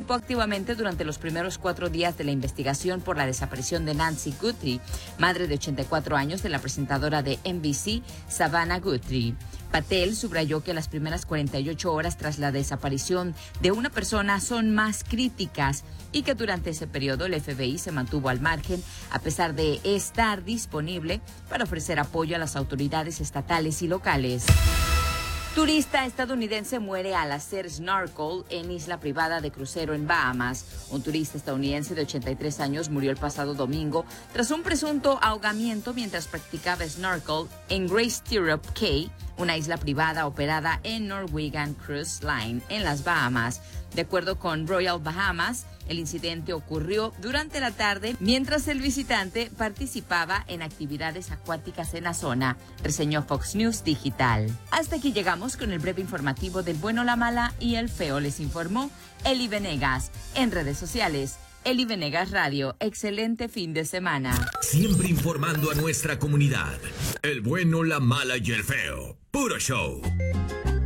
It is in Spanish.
participó activamente durante los primeros 4 días de la investigación por la desaparición de Nancy Guthrie, madre de 84 años de la presentadora de NBC, Savannah Guthrie. Patel subrayó que las primeras 48 horas tras la desaparición de una persona son más críticas y que durante ese periodo el FBI se mantuvo al margen a pesar de estar disponible para ofrecer apoyo a las autoridades estatales y locales. Turista estadounidense muere al hacer snorkel en isla privada de crucero en Bahamas. Un turista estadounidense de 83 años murió el pasado domingo tras un presunto ahogamiento mientras practicaba snorkel en Great Stirrup Cay, una isla privada operada en Norwegian Cruise Line en las Bahamas. De acuerdo con Royal Bahamas, el incidente ocurrió durante la tarde mientras el visitante participaba en actividades acuáticas en la zona, reseñó Fox News Digital. Hasta aquí llegamos con el breve informativo del bueno, la mala y el feo, les informó Eli Venegas. En redes sociales, Eli Venegas Radio. Excelente fin de semana. Siempre informando a nuestra comunidad. El bueno, la mala y el feo. Puro show.